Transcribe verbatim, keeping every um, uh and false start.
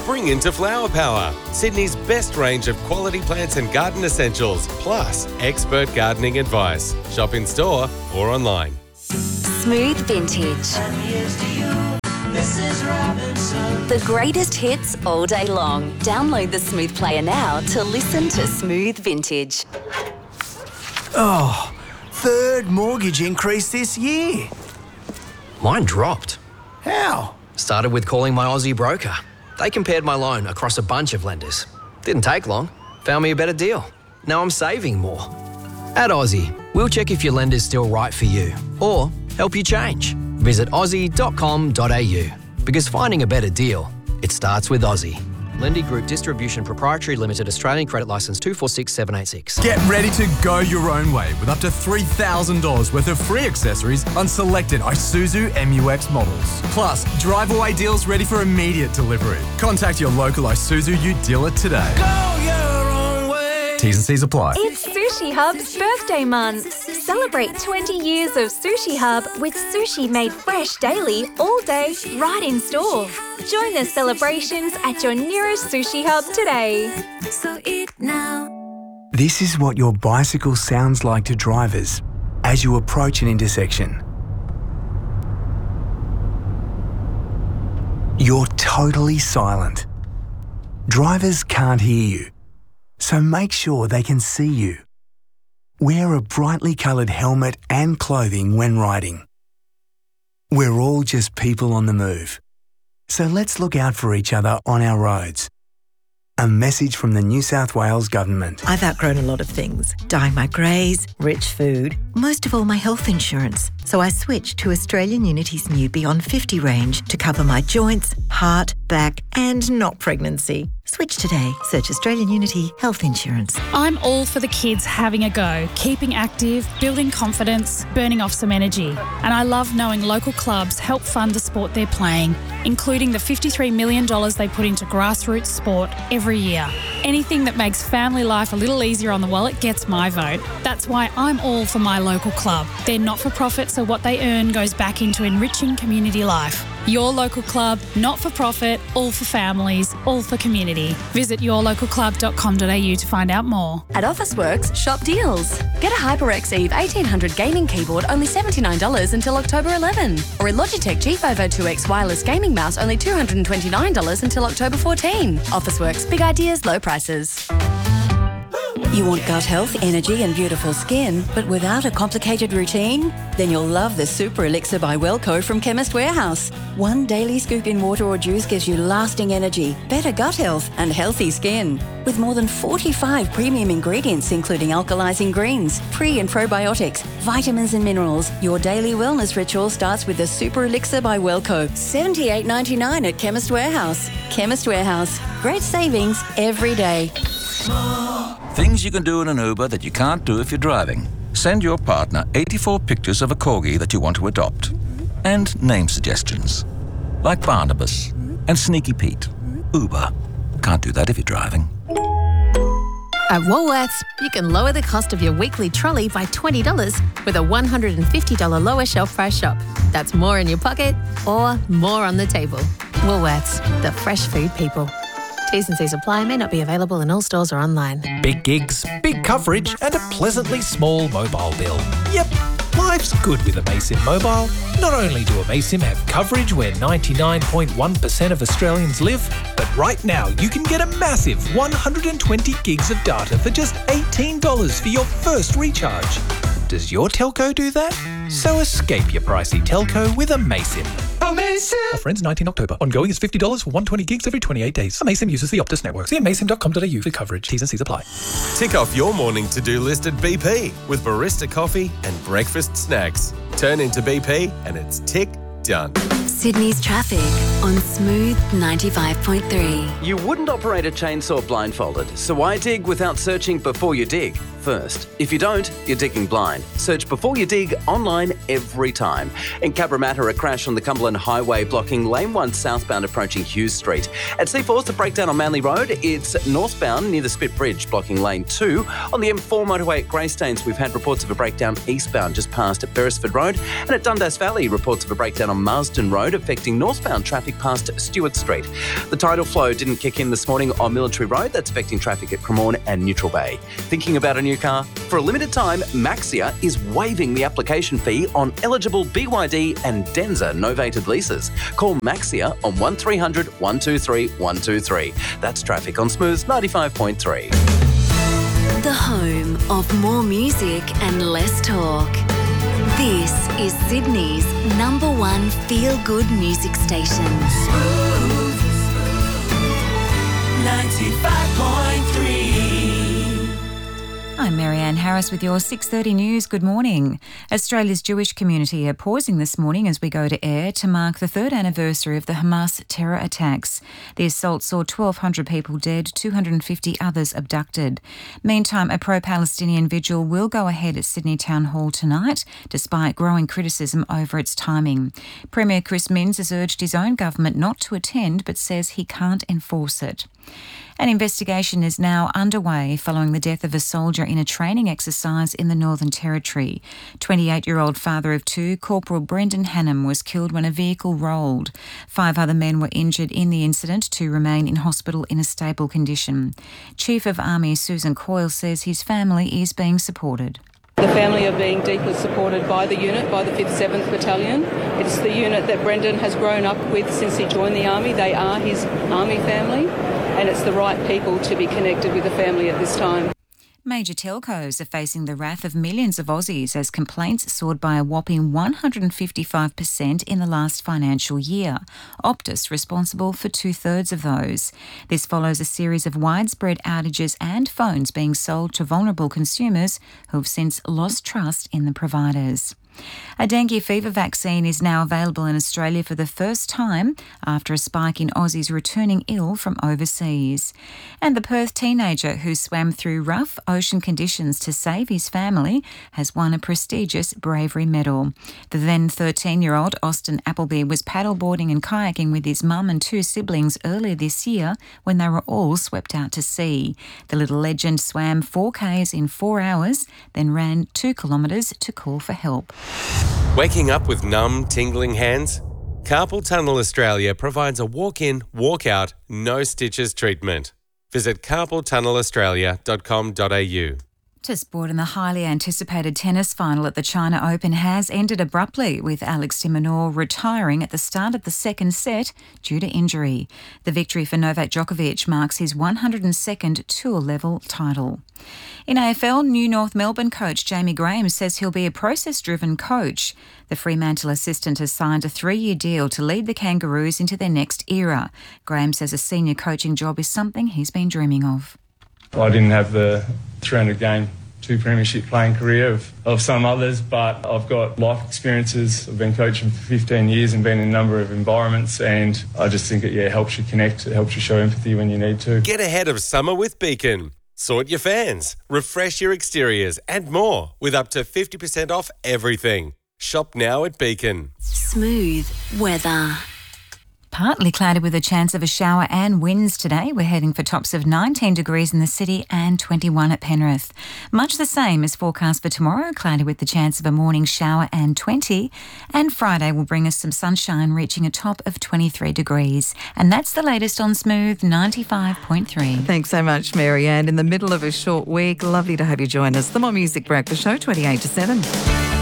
Spring into Flower Power, Sydney's best range of quality plants and garden essentials, plus expert gardening advice. Shop in store or online. Smooth Vintage. The greatest hits all day long. Download the Smooth Player now to listen to Smooth Vintage. Oh, third mortgage increase this year. Mine dropped. How? Started with calling my Aussie broker. They compared my loan across a bunch of lenders. Didn't take long. Found me a better deal. Now I'm saving more. At Aussie, we'll check if your lender's still right for you or help you change. Visit aussie dot com dot a u because finding a better deal, it starts with Aussie. Lendy Group Distribution Proprietary Limited, Australian Credit Licence two four six seven eight six. Get ready to go your own way with up to three thousand dollars worth of free accessories on selected Isuzu M U X models. Plus, drive-away deals ready for immediate delivery. Contact your local Isuzu U dealer today. Go your own way. T's and C's apply. It's Sushi Hub's birthday month. Celebrate twenty years of Sushi Hub with sushi made fresh daily, all day, right in store. Join the celebrations at your nearest Sushi Hub today. So eat now. This is what your bicycle sounds like to drivers as you approach an intersection. You're totally silent. Drivers can't hear you, so make sure they can see you. Wear a brightly coloured helmet and clothing when riding. We're all just people on the move, so let's look out for each other on our roads. A message from the New South Wales Government. I've outgrown a lot of things. Dyeing my greys, rich food, most of all my health insurance. So I switched to Australian Unity's new Beyond fifty range to cover my joints, heart, back and not pregnancy. Switch today. Search Australian Unity Health Insurance. I'm all for the kids having a go, keeping active, building confidence, burning off some energy. And I love knowing local clubs help fund the sport they're playing, including the fifty-three million dollars they put into grassroots sport every year. Anything that makes family life a little easier on the wallet gets my vote. That's why I'm all for my local club. They're not-for-profit, so what they earn goes back into enriching community life. Your local club, not-for-profit, all for families, all for community. Visit your local club dot com dot a u to find out more. At Officeworks, shop deals. Get a HyperX Eve eighteen hundred gaming keyboard only seventy-nine dollars until October eleventh. Or a Logitech G five oh two X wireless gaming mouse only two hundred twenty-nine dollars until October fourteenth. Officeworks, big ideas, low prices. You want gut health, energy and beautiful skin, but without a complicated routine? Then you'll love the Super Elixir by Wellco from Chemist Warehouse. One daily scoop in water or juice gives you lasting energy, better gut health and healthy skin. With more than forty-five premium ingredients including alkalizing greens, pre and probiotics, vitamins and minerals, your daily wellness ritual starts with the Super Elixir by Wellco. seventy-eight ninety-nine at Chemist Warehouse. Chemist Warehouse. Great savings every day. Things you can do in an Uber that you can't do if you're driving. Send your partner eighty-four pictures of a corgi that you want to adopt. And name suggestions. Like Barnabas and Sneaky Pete. Uber. Can't do that if you're driving. At Woolworths, you can lower the cost of your weekly trolley by twenty dollars with a one hundred fifty dollars lower shelf price shop. That's more in your pocket or more on the table. Woolworths, the fresh food people. T's and C's apply, may not be available in all stores or online. Big gigs, big coverage and a pleasantly small mobile bill. Yep, life's good with Amaysim Mobile. Not only do Amaysim have coverage where ninety-nine point one percent of Australians live, but right now you can get a massive one hundred twenty gigs of data for just eighteen dollars for your first recharge. Does your telco do that? So escape your pricey telco with Amaysim. Amaysim! Offer ends nineteenth October. Ongoing is fifty dollars for one hundred twenty gigs every twenty-eight days. Amaysim uses the Optus network. See amaysim dot com dot a u for coverage. T's and C's apply. Tick off your morning to-do list at B P with barista coffee and breakfast snacks. Turn into B P and it's tick done. Sydney's traffic on Smooth ninety-five point three. You wouldn't operate a chainsaw blindfolded, so why dig without searching before you dig? first. If you don't, you're digging blind. Search Before You Dig online every time. In Cabramatta, a crash on the Cumberland Highway blocking lane one southbound approaching Hughes Street. At Seaforth, a breakdown on Manly Road. It's northbound near the Spit Bridge blocking lane two. On the M four motorway at Greystanes, we've had reports of a breakdown eastbound just past Beresford Road. And at Dundas Valley, reports of a breakdown on Marsden Road affecting northbound traffic past Stewart Street. The tidal flow didn't kick in this morning on Military Road. That's affecting traffic at Cremorne and Neutral Bay. Thinking about a new car? For a limited time, Maxia is waiving the application fee on eligible B Y D and Denza novated leases. Call Maxia on one three hundred, one two three, one two three. That's traffic on Smooth ninety-five point three. The home of more music and less talk. This is Sydney's number one feel-good music station. Smooth ninety-five point three. I'm Marianne Harris with your six thirty news. Good morning. Australia's Jewish community are pausing this morning as we go to air to mark the third anniversary of the Hamas terror attacks. The assault saw twelve hundred people dead, two hundred fifty others abducted. Meantime, a pro-Palestinian vigil will go ahead at Sydney Town Hall tonight, despite growing criticism over its timing. Premier Chris Minns has urged his own government not to attend, but says he can't enforce it. An investigation is now underway following the death of a soldier in a training exercise in the Northern Territory. twenty-eight-year-old father of two, Corporal Brendan Hannam, was killed when a vehicle rolled. Five other men were injured in the incident to remain in hospital in a stable condition. Chief of Army Susan Coyle says his family is being supported. The family are being deeply supported by the unit, by the fifth seventh Battalion. It's the unit that Brendan has grown up with since he joined the Army. They are his Army family, and it's the right people to be connected with the family at this time. Major telcos are facing the wrath of millions of Aussies as complaints soared by a whopping one hundred fifty-five percent in the last financial year. Optus responsible for two-thirds of those. This follows a series of widespread outages and phones being sold to vulnerable consumers who have since lost trust in the providers. A dengue fever vaccine is now available in Australia for the first time after a spike in Aussies returning ill from overseas. And the Perth teenager who swam through rough ocean conditions to save his family has won a prestigious bravery medal. The then thirteen-year-old Austin Appleby was paddleboarding and kayaking with his mum and two siblings earlier this year when they were all swept out to sea. The little legend swam four kays in four hours, then ran two kilometres to call for help. Waking up with numb, tingling hands? Carpal Tunnel Australia provides a walk-in, walk-out, no stitches treatment. Visit carpal tunnel australia dot com dot a u. To sport, and the highly anticipated tennis final at the China Open has ended abruptly, with Alex de Minaur retiring at the start of the second set due to injury. The victory for Novak Djokovic marks his one hundred second tour-level title. In A F L, new North Melbourne coach Jamie Graham says he'll be a process-driven coach. The Fremantle assistant has signed a three-year deal to lead the Kangaroos into their next era. Graham says a senior coaching job is something he's been dreaming of. I didn't have the three hundred game, two premiership playing career of, of some others, but I've got life experiences. I've been coaching for fifteen years and been in a number of environments, and I just think it yeah helps you connect, it helps you show empathy when you need to. Get ahead of summer with Beacon. Sort your fans, refresh your exteriors and more with up to fifty percent off everything. Shop now at Beacon. Smooth weather. Partly cloudy with a chance of a shower and winds today. We're heading for tops of nineteen degrees in the city and twenty-one at Penrith. Much the same as forecast for tomorrow, cloudy with the chance of a morning shower and twenty. And Friday will bring us some sunshine, reaching a top of twenty-three degrees. And that's the latest on Smooth ninety-five point three. Thanks so much, Marianne. In the middle of a short week, lovely to have you join us. The More Music Breakfast Show, twenty-eight to seven.